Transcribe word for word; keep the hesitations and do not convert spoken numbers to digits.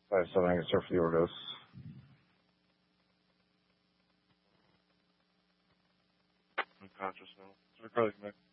five seven, I can start for the Ordos. I'm conscious now. It's recording, man.